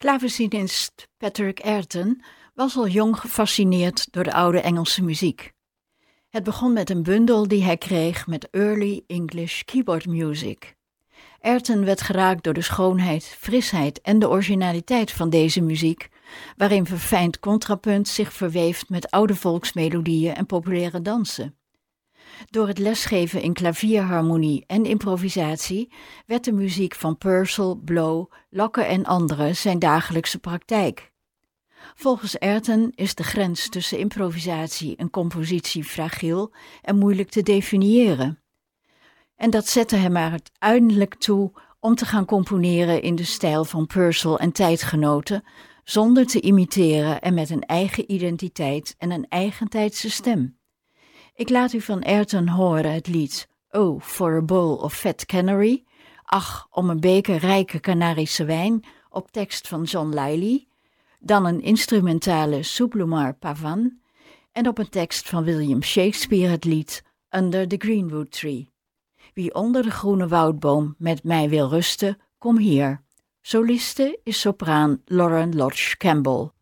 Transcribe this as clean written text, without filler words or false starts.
Klavecinist Patrick Ayrton was al jong gefascineerd door de oude Engelse muziek. Het begon met een bundel die hij kreeg met Early English Keyboard Music. Ayrton werd geraakt door de schoonheid, frisheid en de originaliteit van deze muziek, waarin verfijnd contrapunt zich verweeft met oude volksmelodieën en populaire dansen. Door het lesgeven in klavierharmonie en improvisatie werd de muziek van Purcell, Blow, Locke en anderen zijn dagelijkse praktijk. Volgens Ayrton is de grens tussen improvisatie en compositie fragiel en moeilijk te definiëren. En dat zette hem er uiteindelijk toe om te gaan componeren in de stijl van Purcell en tijdgenoten, zonder te imiteren en met een eigen identiteit en een eigentijdse stem. Ik laat u van Ayrton horen het lied Oh, for a bowl of fat canary, ach, om een beker rijke Canarische wijn, op tekst van John Lyly, dan een instrumentale Sublumar Pavan en op een tekst van William Shakespeare het lied Under the Greenwood Tree. Wie onder de groene woudboom met mij wil rusten, kom hier. Soliste is sopraan Lauren Lodge Campbell.